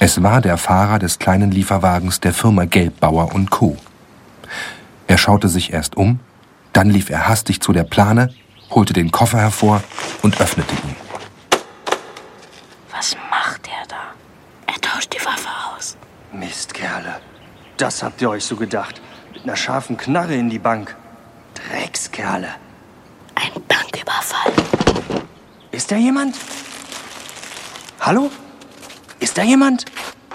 Es war der Fahrer des kleinen Lieferwagens der Firma Gelbbauer & Co. Er schaute sich erst um, dann lief er hastig zu der Plane, holte den Koffer hervor und öffnete ihn. Was macht er da? Er tauscht die Waffe aus. Mist, Kerle. Das habt ihr euch so gedacht. Mit einer scharfen Knarre in die Bank. Dreckskerle. Ein Banküberfall. Ist da jemand? Hallo? Ist da jemand?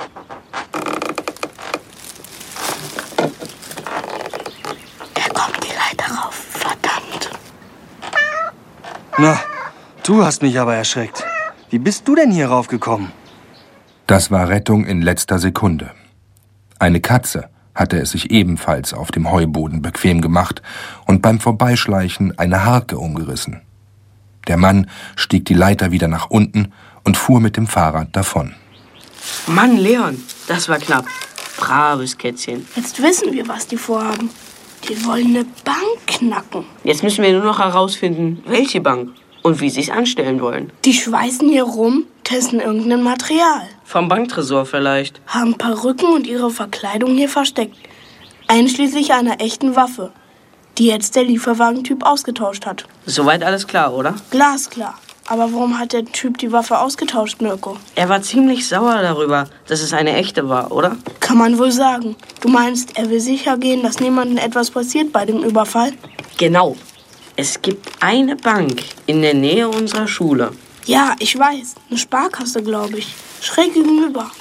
Er kommt die Leiter rauf. Verdammt. Na, du hast mich aber erschreckt. Wie bist du denn hier raufgekommen? Das war Rettung in letzter Sekunde. Eine Katze hatte es sich ebenfalls auf dem Heuboden bequem gemacht und beim Vorbeischleichen eine Harke umgerissen. Der Mann stieg die Leiter wieder nach unten und fuhr mit dem Fahrrad davon. Mann, Leon, das war knapp. Braves Kätzchen. Jetzt wissen wir, was die vorhaben. Die wollen eine Bank knacken. Jetzt müssen wir nur noch herausfinden, welche Bank und wie sie es anstellen wollen. Die schweißen hier rum, testen irgendein Material. Vom Banktresor vielleicht. Haben Perücken und ihre Verkleidung hier versteckt. Einschließlich einer echten Waffe, die jetzt der Lieferwagentyp ausgetauscht hat. Soweit alles klar, oder? Glasklar. Aber warum hat der Typ die Waffe ausgetauscht, Mirko? Er war ziemlich sauer darüber, dass es eine echte war, oder? Kann man wohl sagen. Du meinst, er will sicher gehen, dass niemandem etwas passiert bei dem Überfall? Genau. Es gibt eine Bank in der Nähe unserer Schule. Ja, ich weiß. Eine Sparkasse, glaube ich. Schräg gegenüber.